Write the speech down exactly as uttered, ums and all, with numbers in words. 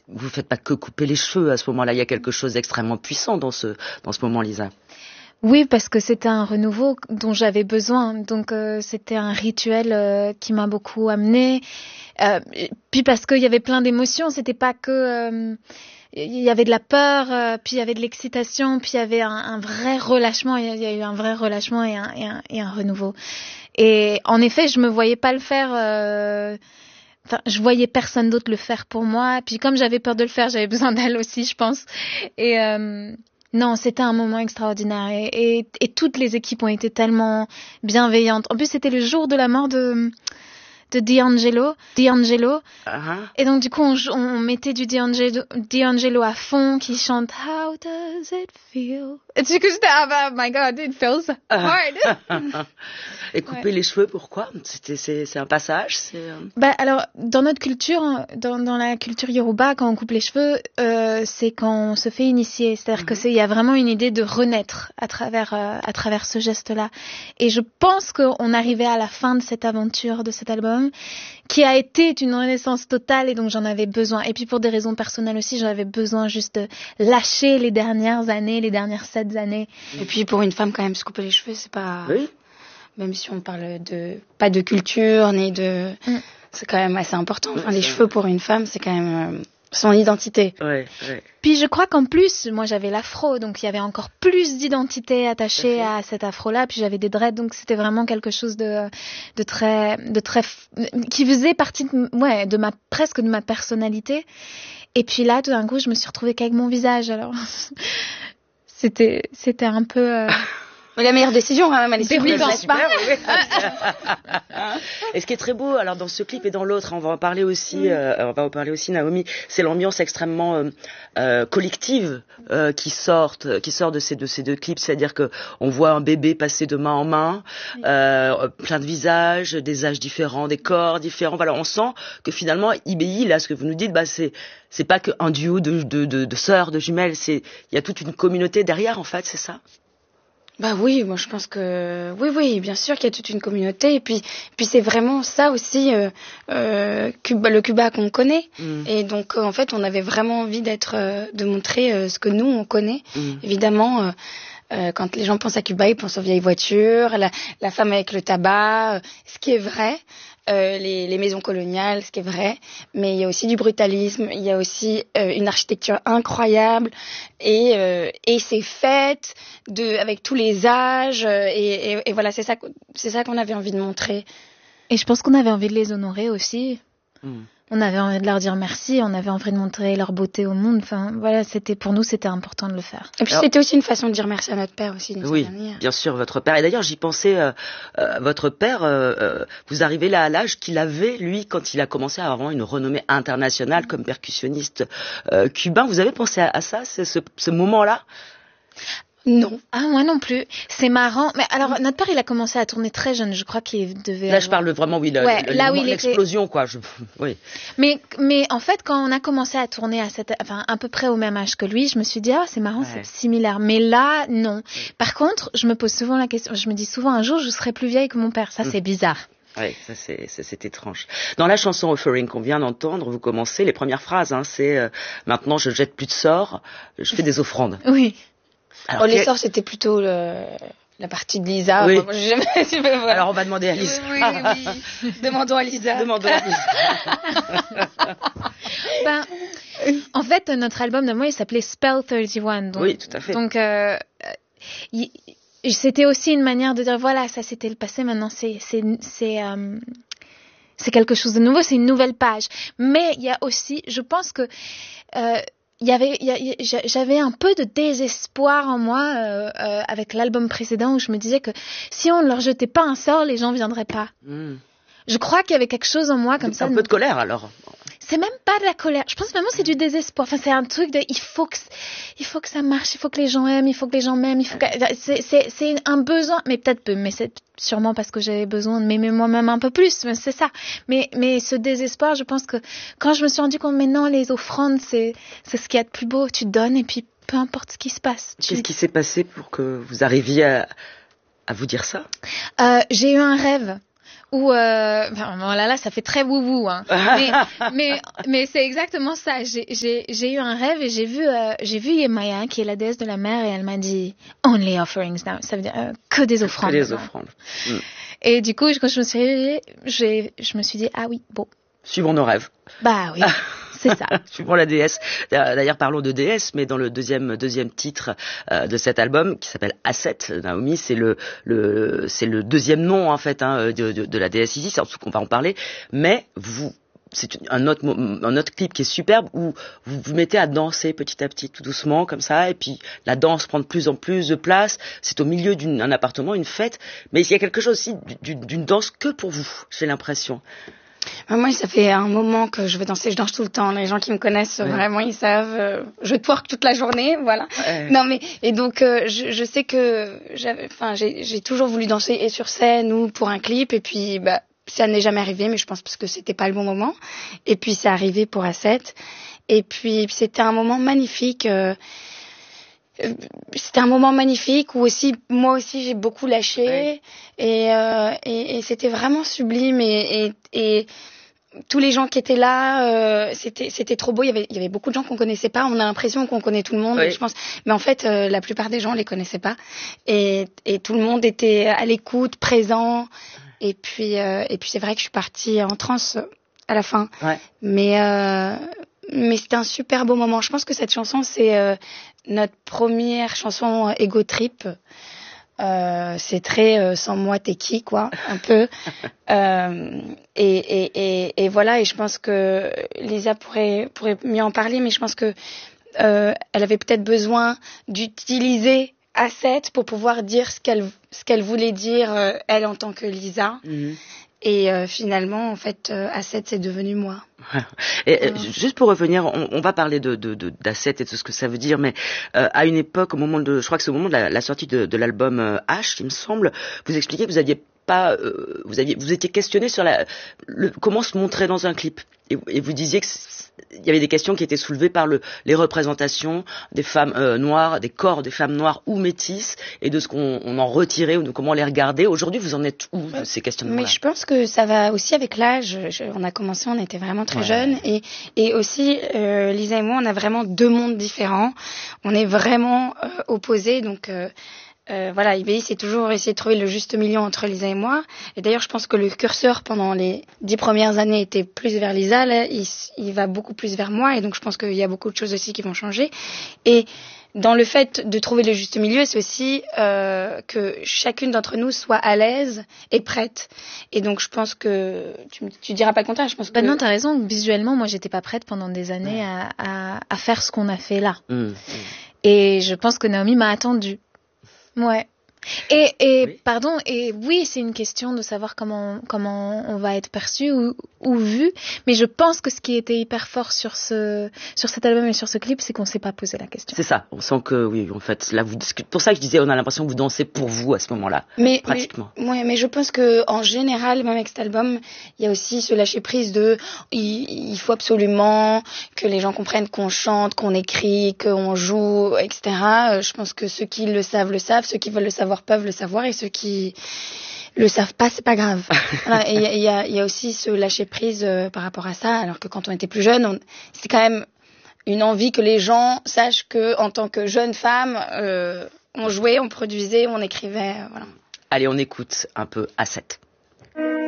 vous faites pas que couper les cheveux à ce moment-là. Il y a quelque chose d'extrêmement puissant dans ce dans ce moment, Lisa. Oui, parce que c'était un renouveau dont j'avais besoin. Donc, euh, c'était un rituel euh, qui m'a beaucoup amenée. Euh, puis parce qu'il y avait plein d'émotions. C'était pas que... Euh, il y avait de la peur, euh, puis il y avait de l'excitation, puis il y avait un, un vrai relâchement. Il y a eu un vrai relâchement et un, et un, et un renouveau. Et en effet, je me voyais pas le faire... Euh, Enfin, je voyais personne d'autre le faire pour moi. Puis comme j'avais peur de le faire, j'avais besoin d'elle aussi, je pense. Et... Euh, Non, c'était un moment extraordinaire et, et, et toutes les équipes ont été tellement bienveillantes. En plus, c'était le jour de la mort de, de D'Angelo. D'Angelo. Uh-huh. Et donc, du coup, on, on mettait du D'Angelo, D'Angelo à fond qui chante How does it feel? Et du coup, j'étais, oh my God, it feels hard. Et couper Ouais. les cheveux, pourquoi? C'était, c'est, c'est un passage, c'est... Bah, alors, dans notre culture, dans, dans la culture Yoruba, quand on coupe les cheveux, euh, c'est quand on se fait initier. C'est-à-dire mm-hmm. que c'est, il y a vraiment une idée de renaître à travers, euh, à travers ce geste-là. Et je pense qu'on arrivait à la fin de cette aventure, de cet album, qui a été une renaissance totale et donc j'en avais besoin. Et puis pour des raisons personnelles aussi, j'en avais besoin juste de lâcher les dernières années, les dernières sept années. Et puis pour une femme, quand même, se couper les cheveux, c'est pas... Oui. Même si on parle de pas de culture ni de, mm. c'est quand même assez important. Enfin, ouais, les cheveux pour une femme, c'est quand même euh, son identité. Ouais, ouais. Puis je crois qu'en plus, moi j'avais l'afro, donc il y avait encore plus d'identité attachée à cet afro-là. Puis j'avais des dreads, donc c'était vraiment quelque chose de de très de très qui faisait partie de, ouais de ma presque de ma personnalité. Et puis là, tout d'un coup, je me suis retrouvée qu'avec mon visage. Alors c'était c'était un peu euh... Mais la meilleure décision, hein, Alice. C'est oui, pense pas. Et ce qui est très beau, alors dans ce clip et dans l'autre, on va en parler aussi, mm. euh, on va en parler aussi, Naomi. C'est l'ambiance extrêmement euh, euh, collective euh, qui sort, qui sort de ces de ces deux clips. C'est-à-dire que on voit un bébé passer de main en main, euh, plein de visages, des âges différents, des corps différents. Voilà, on sent que finalement, I B I, là, ce que vous nous dites, bah c'est c'est pas qu'un duo de de de, de sœurs, de jumelles. C'est il y a toute une communauté derrière, en fait, c'est ça. Bah oui, moi je pense que oui, oui, bien sûr qu'il y a toute une communauté et puis, puis c'est vraiment ça aussi euh, euh, Cuba, le Cuba qu'on connaît mm. et donc euh, en fait on avait vraiment envie d'être, euh, de montrer euh, ce que nous on connaît. Mm. Évidemment, euh, euh, quand les gens pensent à Cuba, ils pensent aux vieilles voitures, la, la femme avec le tabac, euh, ce qui est vrai. Euh, les, les maisons coloniales, ce qui est vrai, mais il y a aussi du brutalisme, il y a aussi euh, une architecture incroyable et, euh, et ces fêtes de, avec tous les âges euh, et, et, et voilà, c'est ça, c'est ça qu'on avait envie de montrer. Et je pense qu'on avait envie de les honorer aussi. Mm. On avait envie de leur dire merci, on avait envie de montrer leur beauté au monde. Enfin, voilà, c'était pour nous, c'était important de le faire. Et puis Alors, c'était aussi une façon de dire merci à notre père aussi. Oui, manière. Bien sûr, votre père. Et d'ailleurs, j'y pensais, euh, euh, votre père, euh, euh, vous arrivez là à l'âge qu'il avait, lui, quand il a commencé à avoir vraiment une renommée internationale comme percussionniste euh, cubain. Vous avez pensé à, à ça, c'est ce, ce moment-là? Non. Ah, moi non plus. C'est marrant. Mais alors, notre père, il a commencé à tourner très jeune. Je crois qu'il devait. Là, avoir... je parle vraiment, oui, le, ouais, le, là le, où il l'explosion, était... quoi. Je... Oui. Mais, mais en fait, quand on a commencé à tourner à cette, enfin, à peu près au même âge que lui, je me suis dit, ah, c'est marrant, ouais. c'est similaire. Mais là, non. Ouais. Par contre, je me pose souvent la question. Je me dis souvent, un jour, je serai plus vieille que mon père. Ça, mmh. c'est bizarre. Oui, ça c'est, c'est, c'est étrange. Dans la chanson Offering qu'on vient d'entendre, vous commencez les premières phrases. Hein, c'est euh, maintenant, je jette plus de sorts, je fais des offrandes. Oui. Alors, oh, les sorts, c'était plutôt le, la partie de Lisa. Oui. Moi, j'ai jamais... voilà. Alors, on va demander à Lisa. Oui, oui, oui. Demandons à Lisa. Demandons à Lisa. ben, en fait, notre album de moi, il s'appelait Spell trente et un. Donc, oui, tout à fait. Donc, euh, il, c'était aussi une manière de dire, voilà, ça c'était le passé, maintenant c'est, c'est, c'est, euh, c'est quelque chose de nouveau, c'est une nouvelle page. Mais il y a aussi, je pense que... Euh, Il y avait, il y a, j'avais un peu de désespoir en moi euh, euh, avec l'album précédent où je me disais que si on ne leur jetait pas un sort, les gens ne viendraient pas. Mm. Je crois qu'il y avait quelque chose en moi comme c'est ça. Un peu de colère alors. C'est même pas de la colère. Je pense vraiment que c'est du désespoir. Enfin, c'est un truc de, il faut que, il faut que ça marche, il faut que les gens aiment, il faut que les gens m'aiment, il faut que, c'est, c'est, c'est un besoin, mais peut-être peu, mais c'est sûrement parce que j'avais besoin de m'aimer moi-même un peu plus, mais c'est ça. Mais, mais ce désespoir, je pense que quand je me suis rendu compte, mais non, les offrandes, c'est, c'est ce qu'il y a de plus beau. Tu donnes et puis peu importe ce qui se passe. Qu'est-ce tu... qui s'est passé pour que vous arriviez à, à vous dire ça? Euh, j'ai eu un rêve où euh, enfin, voilà, là, ça fait très wou-wou, hein. mais, mais, mais c'est exactement ça. J'ai, j'ai, j'ai eu un rêve et j'ai vu, euh, j'ai vu Yemaya, qui est la déesse de la mer, et elle m'a dit only offerings now. Ça veut dire euh, que des offrandes. Que des offrandes. Mm. Et du coup, quand je me suis réveillée, j'ai, je me suis dit ah oui, bon. Suivons nos rêves. Bah oui. C'est ça. Suivons la déesse. D'ailleurs, parlons de déesse, mais dans le deuxième deuxième titre euh, de cet album, qui s'appelle Asset, Naomi, c'est le le c'est le deuxième nom en fait hein, de, de de la déesse Isis. Surtout qu'on va en parler. Mais vous, c'est un autre un autre clip qui est superbe où vous vous mettez à danser petit à petit, tout doucement comme ça, et puis la danse prend de plus en plus de place. C'est au milieu d'un appartement, une fête, mais il y a quelque chose aussi d'une, d'une danse que pour vous. J'ai l'impression. Moi, ça fait un moment que je vais danser, je danse tout le temps. Les gens qui me connaissent, ouais. Vraiment, ils savent. Euh, je twerk toute la journée, voilà. Ouais. Non, mais et donc, euh, je, je sais que, enfin, j'ai, j'ai toujours voulu danser et sur scène ou pour un clip, et puis, bah, ça n'est jamais arrivé, mais je pense parce que c'était pas le bon moment. Et puis, c'est arrivé pour Asset. Et puis, c'était un moment magnifique. Euh, C'était un moment magnifique où aussi moi aussi j'ai beaucoup lâché ouais. et, euh, et et c'était vraiment sublime et, et et tous les gens qui étaient là euh, c'était c'était trop beau. Il y avait il y avait beaucoup de gens qu'on connaissait pas. On a l'impression qu'on connaît tout le monde, ouais. Je pense, mais en fait euh, la plupart des gens on les connaissait pas et et tout le monde était à l'écoute, présent. Et puis euh, et puis c'est vrai que je suis partie en transe à la fin, ouais. mais euh, mais c'était un super beau moment. Je pense que cette chanson c'est euh, notre première chanson euh, Ego Trip. Euh, c'est très euh, sans moi t'es qui quoi, un peu. euh, et, et, et, et voilà. Et je pense que Lisa pourrait pourrait mieux en parler, mais je pense que euh, elle avait peut-être besoin d'utiliser Asset pour pouvoir dire ce qu'elle ce qu'elle voulait dire euh, elle en tant que Lisa. Mm-hmm. Et euh, finalement, en fait, euh, Asset, c'est devenu moi. Et, euh, juste pour revenir, on, on va parler de, de, de d'Asset et de ce que ça veut dire, mais euh, à une époque, au moment de, je crois que c'est au moment de la, la sortie de, de l'album euh, H, il me semble, vous expliquez que vous aviez pas, euh, vous aviez, vous étiez questionné sur la, le, comment se montrer dans un clip, et, et vous disiez que il y avait des questions qui étaient soulevées par le, les représentations des femmes euh, noires, des corps des femmes noires ou métisses, et de ce qu'on on en retirait ou de comment les regarder. Aujourd'hui, vous en êtes où de ces questionnements-là? Mais je pense que ça va aussi avec l'âge. Je, on a commencé, on était vraiment très ouais. jeunes, et, et aussi euh, Lisa et moi, on a vraiment deux mondes différents. On est vraiment euh, opposés, donc. Euh, Euh, voilà, I B I, c'est toujours essayer de trouver le juste milieu entre Lisa et moi. Et d'ailleurs, je pense que le curseur pendant les dix premières années était plus vers Lisa. Là, il, il va beaucoup plus vers moi. Et donc, je pense qu'il y a beaucoup de choses aussi qui vont changer. Et dans le fait de trouver le juste milieu, c'est aussi euh, que chacune d'entre nous soit à l'aise et prête. Et donc, je pense que tu, tu diras pas le contraire. Je pense que bah non, t'as raison. Visuellement, moi, j'étais pas prête pendant des années ouais. à, à, à faire ce qu'on a fait là. Mmh. Et je pense que Naomi m'a attendue. Ouais. Et, et oui. pardon, et oui, c'est une question de savoir comment comment on va être perçu ou, ou vu. Mais je pense que ce qui était hyper fort sur ce sur cet album et sur ce clip, c'est qu'on s'est pas posé la question. C'est ça. On sent que oui, en fait, là, vous. Pour ça que je disais, on a l'impression que vous dansez pour vous à ce moment-là. Mais pratiquement. Mais, ouais, mais je pense que en général, même avec cet album, il y a aussi ce lâcher prise de il, il faut absolument que les gens comprennent qu'on chante, qu'on écrit, qu'on joue, et cetera. Je pense que ceux qui le savent le savent, ceux qui veulent le savoir peuvent le savoir, et ceux qui le savent pas, c'est pas grave. Voilà, et il y a, y a aussi ce lâcher prise euh, par rapport à ça, alors que quand on était plus jeune, on, c'était quand même une envie que les gens sachent que en tant que jeune femme, euh, on jouait, on produisait, on écrivait, euh, voilà. Allez, on écoute un peu Asset.